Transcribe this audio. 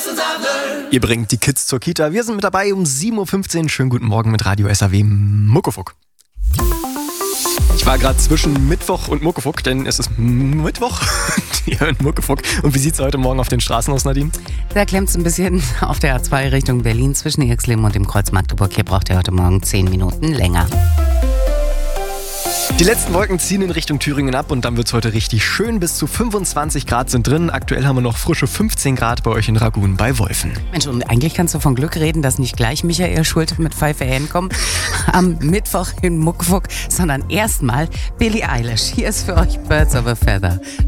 Ihr bringt die Kids zur Kita. Wir sind mit dabei um 7.15 Uhr. Schönen guten Morgen mit Radio SAW Muckefuck. Ich war gerade zwischen Mittwoch und Muckefuck, denn es ist Mittwoch. Ihr hört Muckefuck. Und wie sieht es heute Morgen auf den Straßen aus, Nadine? Da klemmt es ein bisschen auf der A2 Richtung Berlin zwischen Irxleben und dem Kreuz Magdeburg. Hier braucht ihr heute Morgen 10 Minuten länger. Die letzten Wolken ziehen in Richtung Thüringen ab und dann wird es heute richtig schön. Bis zu 25 Grad sind drin. Aktuell haben wir noch frische 15 Grad bei euch in Ragun bei Wolfen. Mensch, und eigentlich kannst du von Glück reden, dass nicht gleich Michael Schulte mit Pfeife hinkommt am Mittwoch in Muckefuck, sondern erstmal Billie Eilish. Hier ist für euch Birds of a Feather.